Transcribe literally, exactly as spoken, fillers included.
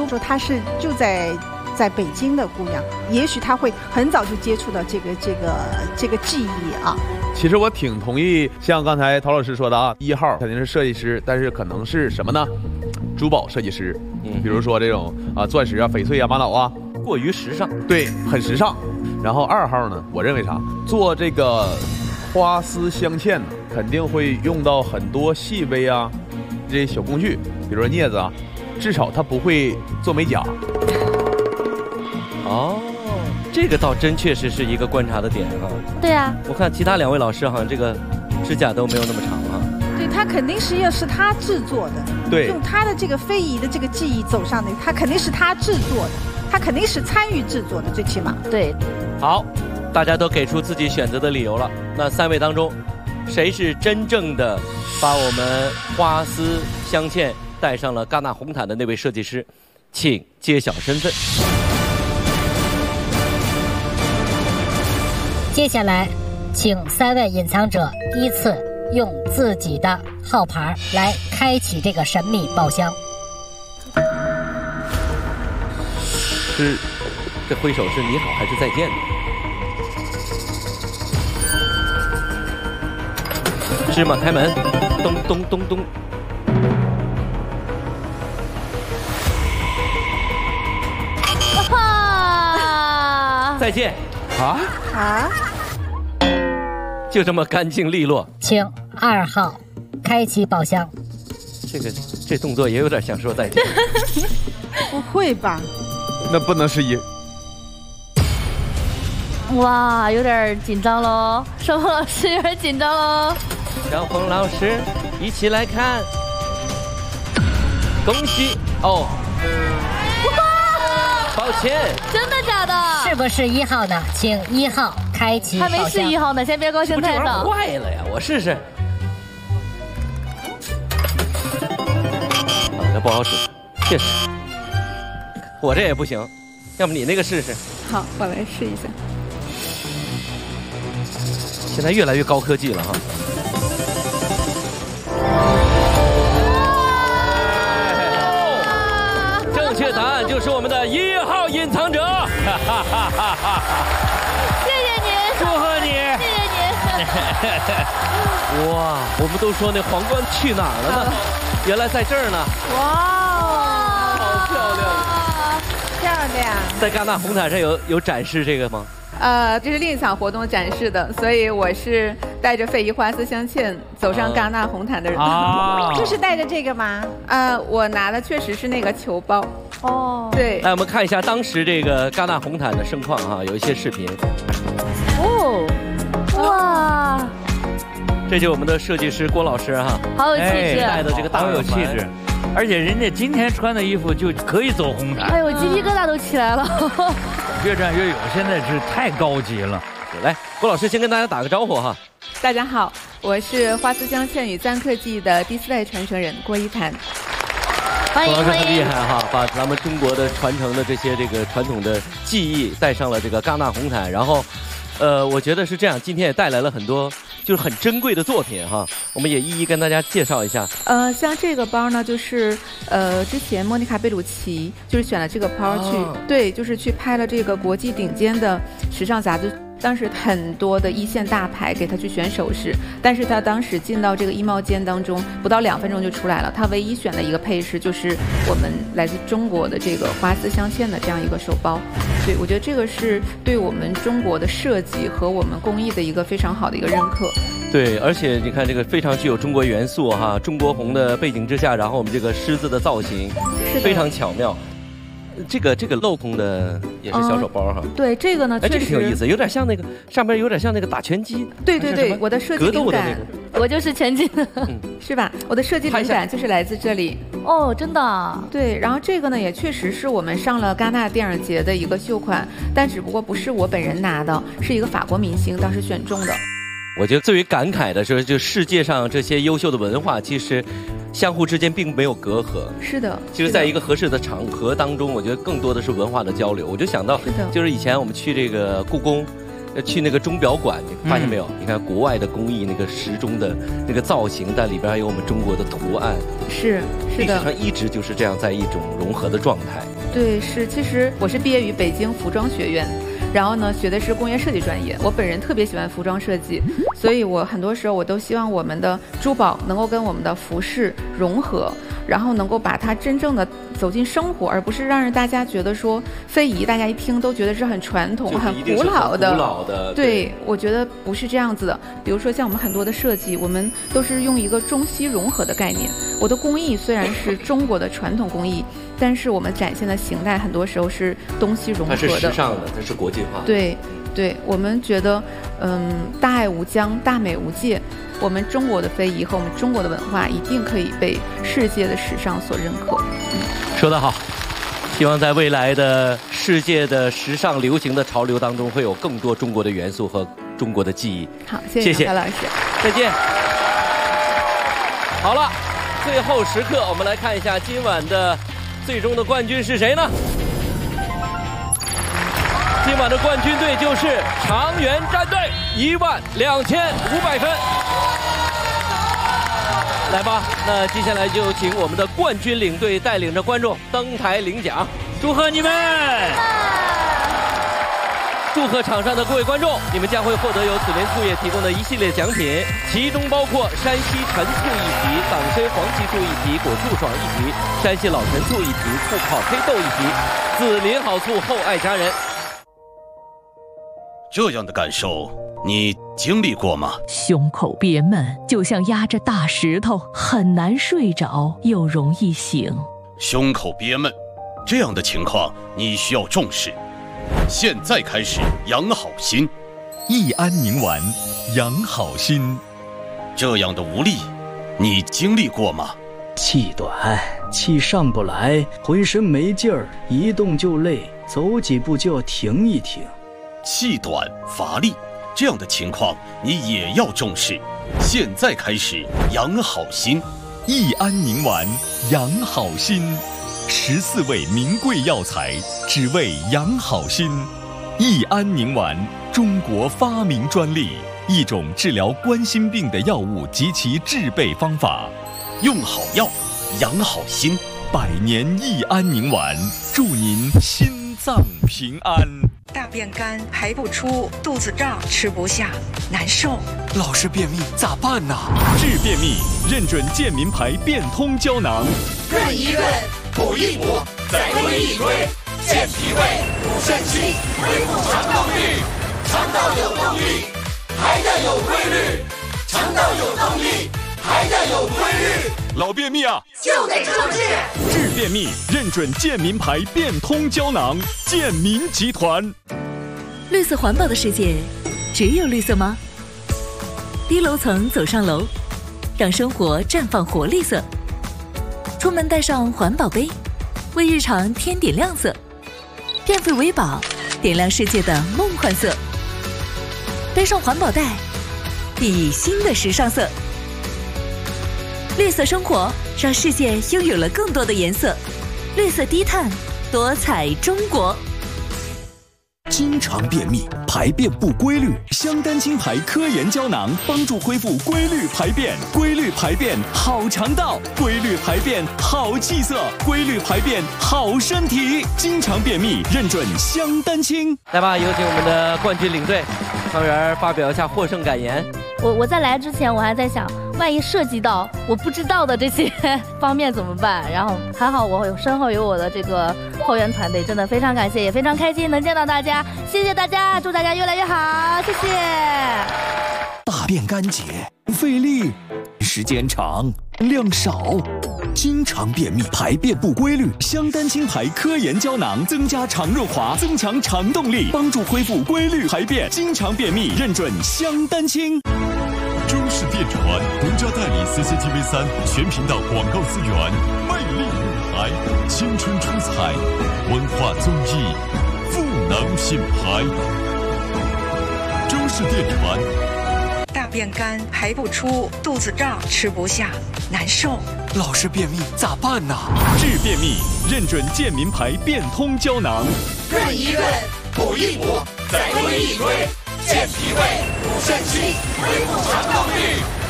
说她是就在在北京的姑娘，也许她会很早就接触到这个这个这个技艺啊。 其实我挺同意像刚才陶老师说的啊，一号肯定是设计师，但是可能是什么呢？珠宝设计师，嗯，比如说这种啊钻石啊、翡翠啊、玛瑙啊， 过于时尚， 对，很时尚。然后二号呢，我认为啥？做这个花丝镶嵌呢，肯定会用到很多细微啊这些小工具，比如说镊子啊，至少它不会做美甲。 哦，这个倒真确实是一个观察的点哈。 对啊， 我看其他两位老师好像这个指甲都没有那么长哈。 对，他肯定是要是他制作的， 对， 用他的这个非遗的这个技艺走上的，他肯定是他制作的，他肯定是参与制作的，最起码。 对， 好，大家都给出自己选择的理由了。那三位当中，谁是真正的把我们花丝镶嵌戴上了戛纳红毯的那位设计师？请揭晓身份。 接下来，请三位隐藏者依次用自己的号牌来开启这个神秘宝箱。 是，这挥手是你好还是再见呢？芝麻开门，咚咚咚咚。 啊！ 再见。 啊啊！ 就这么干净利落。 请二号开启宝箱。 这个这动作也有点像说再见。 不会吧？ 那不能是一。 哇，有点紧张喽，双峰老师有点紧张喽。 小峰老师，一起来看，恭喜哦！抱歉， 真的假的？ 是不是一号呢？请一号开启宝箱。 还没是一号呢，先别高兴太早。 坏了呀，我试试。啊，这不好使，确实。我这也不行，要不你那个试试？ 好，我来试一下。 现在越来越高科技了哈。正确答案就是我们的一号隐藏者。 谢谢您， 祝贺你！ 谢谢您。 哇，我们都说那皇冠去哪儿了呢？原来在这儿呢。 哇， 好漂亮！ 漂亮！ 在戛纳红毯上有有展示这个吗？ 呃，这是另一场活动展示的，所以我是带着非遗花丝镶嵌走上戛纳红毯的人。 啊，就是带着这个吗？ 呃，我拿的确实是那个球包。 哦， 对。 来，我们看一下当时这个戛纳红毯的盛况哈，有一些视频。 哦，哇！ 这就是我们的设计师郭老师哈， 好有气质， 带的这个大有气质。而且人家今天穿的衣服就可以走红毯。 哎呦，鸡皮疙瘩都起来了。 越战越有，现在是太高级了。 来，郭老师先跟大家打个招呼哈。 大家好，我是花丝镶嵌与簪刻技的第四代传承人郭一盘。 欢迎郭老师欢迎！ 很厉害哈，把咱们中国的传承的这些这个传统的技艺带上了这个戛纳红毯，然后，呃，我觉得是这样，今天也带来了很多就是很珍贵的作品哈，我们也一一跟大家介绍一下。 呃，像这个包呢，就是呃，之前莫妮卡贝鲁奇就是选了这个包去，哦、对，就是去拍了这个国际顶尖的时尚杂志。当时很多的一线大牌给他去选首饰，但是他当时进到这个衣帽间当中，不到两分钟就出来了。他唯一选的一个配饰就是我们来自中国的这个花丝镶嵌的这样一个手包。对，我觉得这个是对我们中国的设计和我们工艺的一个非常好的一个认可。 对，而且你看这个非常具有中国元素哈，中国红的背景之下，然后我们这个狮子的造型非常巧妙。这个这个镂空的也是小手包哈、 嗯，对这个呢， 哎，这个挺有意思，有点像那个上面有点像那个打拳击。 对对对，我的设计灵感， 那我就是拳击的， 嗯，是吧？我的设计灵感就是来自这里。 哦，真的。 对，然后这个呢也确实是我们上了戛纳电影节的一个秀款，但只不过不是我本人拿的，是一个法国明星当时选中的。 我觉得最为感慨的是，就世界上这些优秀的文化，其实相互之间并没有隔阂。 是的， 其实在一个合适的场合当中，我觉得更多的是文化的交流。我就想到，就是以前我们去这个故宫，去那个钟表馆，你发现没有？嗯、你看国外的工艺，那个时钟的那个造型，但里边还有我们中国的图案。 是是的， 历史上一直就是这样在一种融合的状态。 对，是，其实我是毕业于北京服装学院。然后呢，学的是工业设计专业。我本人特别喜欢服装设计，所以我很多时候我都希望我们的珠宝能够跟我们的服饰融合，然后能够把它真正的走进生活，而不是让人大家觉得说非遗大家一听都觉得是很传统、很古老的。 古老的， 对，对我觉得不是这样子的。比如说像我们很多的设计，我们都是用一个中西融合的概念。我的工艺虽然是中国的传统工艺，但是我们展现的形态很多时候是东西融合的。 它是时尚的，它是国际化的。 对，对，我们觉得，嗯，大爱无疆，大美无界。我们中国的非遗和我们中国的文化一定可以被世界的时尚所认可。嗯、 说得好，希望在未来的世界的时尚流行的潮流当中，会有更多中国的元素和中国的记忆。 好，谢谢杨老师， 再见。好了，最后时刻，我们来看一下今晚的最终的冠军是谁呢？今晚的冠军队就是长垣战队，一万两千五百分。来吧，那接下来就请我们的冠军领队带领着观众登台领奖，祝贺你们！祝贺场上的各位观众，你们将会获得由紫林醋业提供的一系列奖品，其中包括山西陈醋一提、党参黄芪醋一提、果醋爽一提、山西老陈醋一提、醋泡黑豆一提，紫林好醋厚爱家人。 这样的感受你经历过吗？ 胸口憋闷，就像压着大石头，很难睡着，又容易醒。 胸口憋闷，这样的情况你需要重视。现在开始养好心， 益安宁丸养好心。 这样的无力你经历过吗？ 气短，气上不来，浑身没劲儿，一动就累，走几步就要停一停。 气短乏力，这样的情况你也要重视。现在开始养好心， 益安宁丸养好心，十四味名贵药材，只为养好心。益安宁丸，中国发明专利，一种治疗冠心病的药物及其制备方法。 用好药，养好心， 百年益安宁丸，祝您心脏平安。 大便干，排不出，肚子胀，吃不下，难受。 老是便秘咋办呢？治便秘，认准健民牌变通胶囊。 润一润，补一补，再推一推，健脾胃，补肾气，恢复肠道力。肠道有动力，还得有规律；肠道有动力，还得有规律。 老便秘啊， 就得这么治。 治便秘，认准健民牌变通胶囊。健民集团。 绿色环保的世界，只有绿色吗？低楼层走上楼，让生活绽放活力色。出门带上环保杯，为日常添点亮色。电费为宝，点亮世界的梦幻色。背上环保袋，熠熠新的时尚色。绿色生活，让世界拥有了更多的颜色。绿色低碳，多彩中国。 经常便秘，排便不规律，香丹青牌科研胶囊帮助恢复规律排便。规律排便好肠道，规律排便好气色，规律排便好身体。经常便秘，认准香丹青。 来吧，有请我们的冠军领队汤圆发表一下获胜感言。 我我在来之前，我还在想，万一涉及到我不知道的这些方面怎么办？然后还好我有身后有我的这个后援团队，真的非常感谢，也非常开心能见到大家，谢谢大家，祝大家越来越好，谢谢。 大便干结，费力，时间长，量少。经常便秘，排便不规律，香丹青牌科研胶囊增加肠润滑，增强肠动力，帮助恢复规律排便。经常便秘，认准香丹青。 中式电传独家代理 C C T V 三全频道广告资源，魅力舞台，青春出彩，文化综艺，赋能品牌。中式电传。 大便干，排不出，肚子胀，吃不下，难受。 老是便秘咋办呢？治便秘，认准健民牌变通胶囊。 润一润，补一补，再推一推，健脾胃，补肾气，恢复肠道力。